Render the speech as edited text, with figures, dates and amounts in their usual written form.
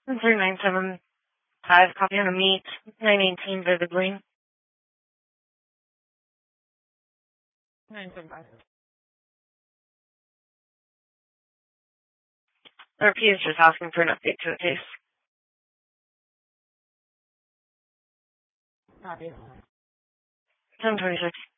3975, copy on a meet, 918 vividly. 975. RP is just asking for an update to a case. Copy. 1026.